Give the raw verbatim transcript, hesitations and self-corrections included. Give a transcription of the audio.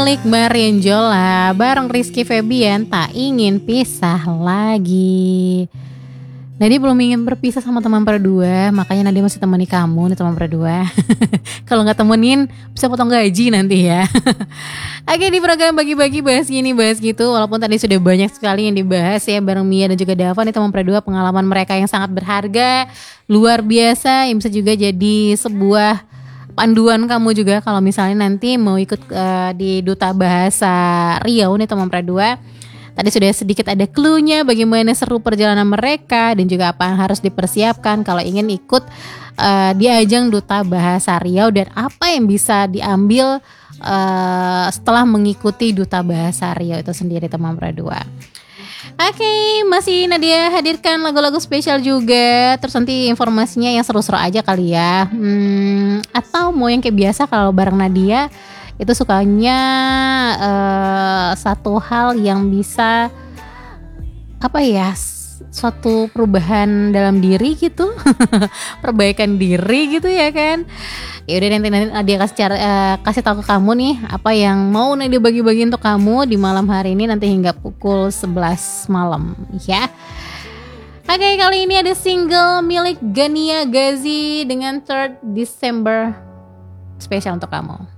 Milik Marienjola bareng Rizky Febian tak ingin pisah lagi. Nadia belum ingin berpisah sama teman berdua, makanya Nadia masih temani kamu nih teman berdua. Kalau nggak temenin bisa potong gaji nanti ya. Oke, di program bagi-bagi bahas gini bahas gitu. Walaupun tadi sudah banyak sekali yang dibahas ya bareng Mia dan juga Dava nih teman berdua, pengalaman mereka yang sangat berharga, luar biasa, yang bisa juga jadi sebuah panduan kamu juga kalau misalnya nanti mau ikut uh, di Duta Bahasa Riau nih teman berdua. Tadi sudah sedikit ada clue-nya bagaimana seru perjalanan mereka dan juga apa yang harus dipersiapkan kalau ingin ikut uh, di ajang Duta Bahasa Riau dan apa yang bisa diambil uh, setelah mengikuti Duta Bahasa Riau itu sendiri teman berdua. Oke, okay, masih Nadia hadirkan lagu-lagu spesial juga. Terus nanti informasinya yang seru-seru aja kali ya. Hmm, atau mau yang kayak biasa kalau bareng Nadia itu sukanya uh, satu hal yang bisa apa ya, suatu perubahan dalam diri gitu, perbaikan diri gitu ya kan. Ya udah nanti nanti Nadia kasih cara, uh, kasih tahu ke kamu nih apa yang mau Nadia bagi-bagi untuk kamu di malam hari ini nanti hingga pukul sebelas malam ya. Oke, okay, kali ini ada single milik Gania Gazi dengan third December spesial untuk kamu.